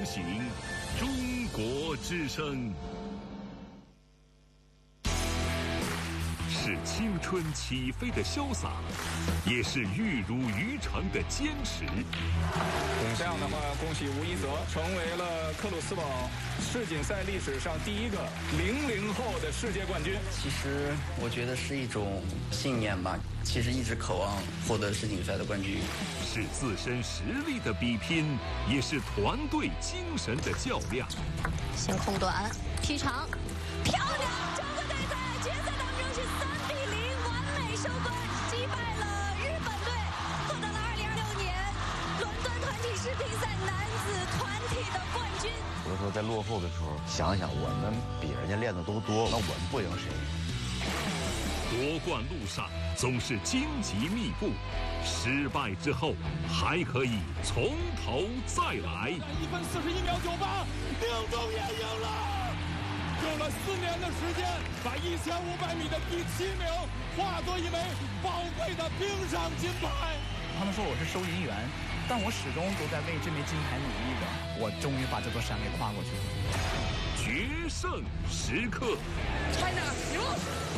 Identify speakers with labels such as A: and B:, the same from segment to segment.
A: 行中国之声，是青春起飞的潇洒，也是玉如渔场的坚持。
B: 这样的话，恭喜吴一泽成为了克鲁斯堡世锦赛历史上第一个00后的世界冠军。
C: 其实我觉得是一种信念吧，其实一直渴望获得世锦赛的冠军。
A: 是自身实力的比拼，也是团队精神的较量。
D: 先控短，踢长，漂亮！中国队在决赛当中是3-0完美收官，击败了日本队，获得了2026年伦敦团体世乒赛男子团体的冠军。
E: 有的时候在落后的时候，想想我们比人家练的都多，那我们不赢谁？
A: 夺冠路上总是荆棘密布，失败之后还可以从头再来。
B: 1分41秒98，宁中也赢了，用了4年的时间，把1500米的第7名化作一枚宝贵的冰上金牌。
F: 他们说我是收银员，但我始终都在为这枚金牌努力着。我终于把这座山给跨过去了。
A: 决胜时刻
F: China 赢！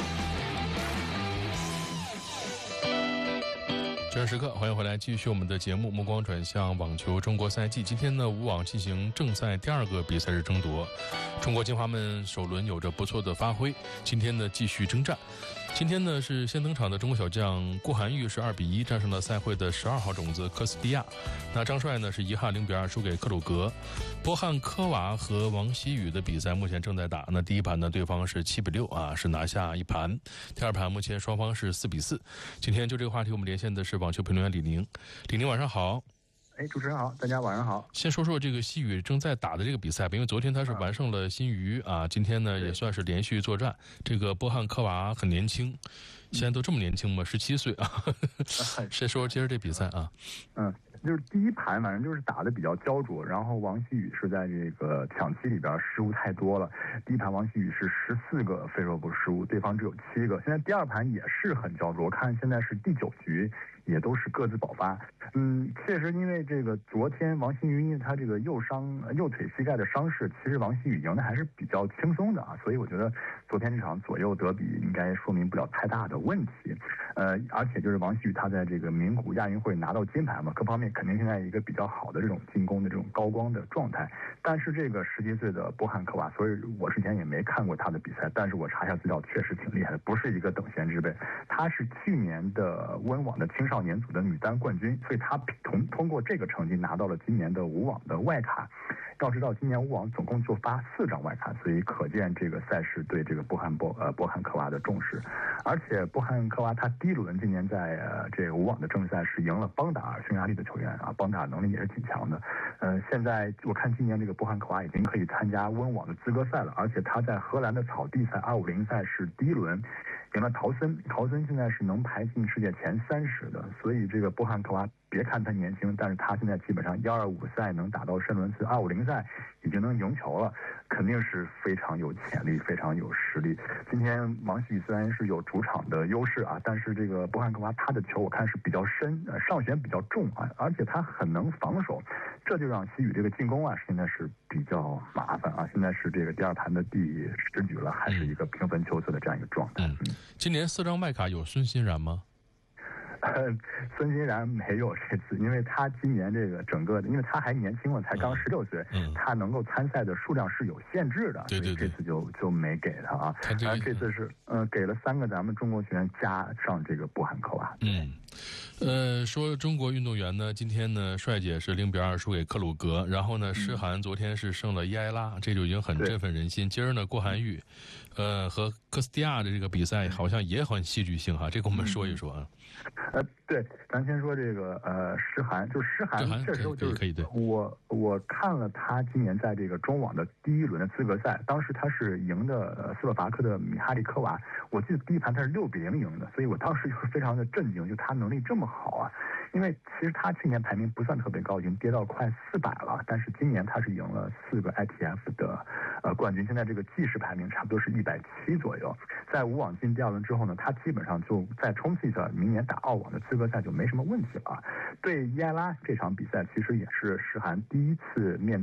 G: 决胜时刻，欢迎回来，继续我们的节目。目光转向网球中国赛季，今天呢，武网进行正赛第2个比赛日争夺。中国金华们首轮有着不错的发挥，今天呢继续征战。今天呢是先登场的中国小将顾涵玉是2-1战胜了赛会的12号种子科斯蒂亚。那张帅呢是遗憾0-2输给克鲁格。波汉科娃和王曦雨的比赛目前正在打。那第一盘呢对方是7-6啊，是拿下一盘。第二盘目前双方是4-4。今天就这个话题我们连线的是网球评论员李宁。李宁晚上好。
H: 主持人好，大家晚上好。
G: 先说说这个曦雨正在打的这个比赛吧，因为昨天他是完胜了新余啊，今天呢也算是连续作战。这个波汉科娃很年轻，现在都这么年轻吗？17岁啊。先说接着这比赛啊。
H: 就是第一盘反正就是打得比较焦灼，然后王曦雨是在这个抢七里边失误太多了。第一盘王曦雨是14个非手不失误，对方只有7个。现在第二盘也是很焦灼，我看现在是第9局。也都是各自爆发。确实因为这个昨天王曦雨因为他这个右腿膝盖的伤势，其实王曦雨赢的还是比较轻松的啊，所以我觉得昨天这场左右德比应该说明不了太大的问题。而且就是王曦雨他在这个名古亚运会拿到金牌嘛，各方面肯定现在一个比较好的这种进攻的这种高光的状态。但是这个17岁的波汉科娃，所以我之前也没看过他的比赛，但是我查一下资料，确实挺厉害的，不是一个等闲之辈。他是去年的温网的青少年组的女单冠军，所以他通过这个成绩拿到了今年的武网的外卡。要知道今年武网总共就发4张外卡，所以可见这个赛事对这个波汉科娃的重视。而且波汉科娃他第一轮今年在这个武网的正赛是赢了邦达尔，匈牙利的球员啊，邦达尔能力也是挺强的。现在我看今年这个波汉科娃已经可以参加温网的资格赛了，而且他在荷兰的草地赛250赛是第一轮赢了陶森现在是能排进世界前30的，所以这个波汉科娃别看他年轻，但是他现在基本上125赛能打到申论次，250赛已经能赢球了，肯定是非常有潜力，非常有实力。今天王曦雨虽然是有主场的优势啊，但是这个波汉科娃他的球我看是比较深，上旋比较重啊，而且他很能防守，这就让曦雨这个进攻啊现在是比较麻烦啊。现在是这个第二盘的第10局了，还是一个平分秋色的这样一个状态。
G: 今年4张外卡有孙欣然吗？
H: 孙欣然没有这次，因为他今年这个整个的，因为他还年轻嘛，才刚16岁，他能够参赛的数量是有限制的，
G: 对，
H: 所以这次就没给他啊。而这次是给了3个咱们中国球员加上这个波汉科娃。
G: 说中国运动员呢，今天呢帅姐是0-2输给克鲁格，然后呢诗涵昨天是胜了伊埃拉，这就已经很振奋人心。今儿呢郭涵玉和科斯蒂亚的这个比赛好像也很戏剧性哈，这个我们说一说啊。
H: 对，咱先说这个诗涵，就是诗涵确实就是
G: 可以对。
H: 我看了他今年在这个中网的第一轮的资格赛，当时他是赢的斯洛伐克的米哈里科娃，我记得第一盘他是6-0赢的，所以我当时就是非常的震惊，就他能力这么好啊。因为其实他去年排名不算特别高，已经跌到快400了，但是今年他是赢了4个 ITF 的冠军，现在这个计时排名差不多是170左右。在武网进第2轮之后呢，他基本上就再冲刺一下明年打澳网的资格赛就没什么问题了。对伊埃拉这场比赛，其实也是诗涵第一次面